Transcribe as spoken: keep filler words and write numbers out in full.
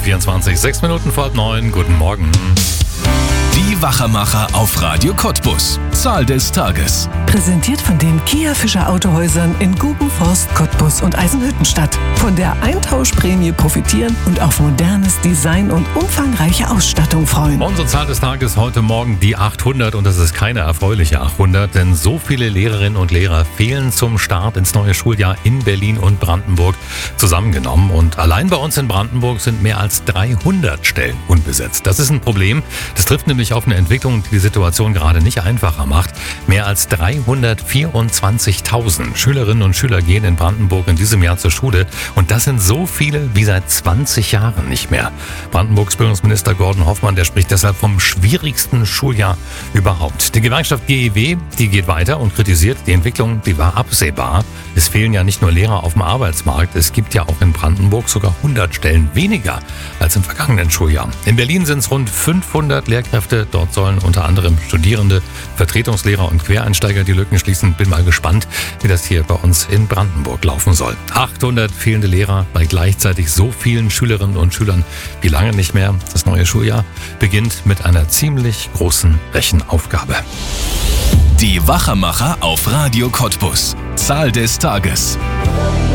vierundzwanzig, sechs Minuten vor halb neun. Guten Morgen. Die Wachermacher auf Radio Cottbus. Zahl des Tages. Präsentiert von den Kia Fischer Autohäusern in Gubenforst, Cottbus und Eisenhüttenstadt. Von der Eintauschprämie profitieren und auf modernes Design und umfangreiche Ausstattung freuen. Unsere Zahl des Tages heute Morgen die achthundert und das ist keine erfreuliche achthundert, denn so viele Lehrerinnen und Lehrer fehlen zum Start ins neue Schuljahr in Berlin und Brandenburg zusammengenommen. Und allein bei uns in Brandenburg sind mehr als dreihundert Stellen unbesetzt. Das ist ein Problem. Das trifft nämlich auf eine Entwicklung, die die Situation gerade nicht einfacher macht. Mehr als dreihundertvierundzwanzigtausend Schülerinnen und Schüler gehen in Brandenburg in diesem Jahr zur Schule. Und das sind so viele wie seit zwanzig Jahren nicht mehr. Brandenburgs Bildungsminister Gordon Hoffmann, der spricht deshalb vom schwierigsten Schuljahr überhaupt. Die Gewerkschaft G E W, die geht weiter und kritisiert, die Entwicklung, die war absehbar. Es fehlen ja nicht nur Lehrer auf dem Arbeitsmarkt, es gibt ja auch in Brandenburg sogar hundert Stellen weniger als im vergangenen Schuljahr. In Berlin sind es rund fünfhundert Lehrkräfte. Dort sollen unter anderem Studierende, Vertretungslehrer und Quereinsteiger die Lücken schließen. Bin mal gespannt, wie das hier bei uns in Brandenburg laufen soll. achthundert fehlende Lehrer bei gleichzeitig so vielen Schülerinnen und Schülern wie lange nicht mehr. Das neue Schuljahr beginnt mit einer ziemlich großen Rechenaufgabe. Die Wachermacher auf Radio Cottbus. Zahl des Tages.